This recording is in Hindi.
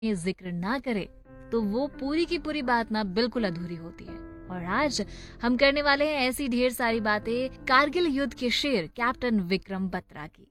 जिक्र ना करे तो वो पूरी की पूरी बात ना बिल्कुल अधूरी होती है। और आज हम करने वाले हैं ऐसी ढेर सारी बातें कारगिल युद्ध के शेर कैप्टन विक्रम बत्रा की।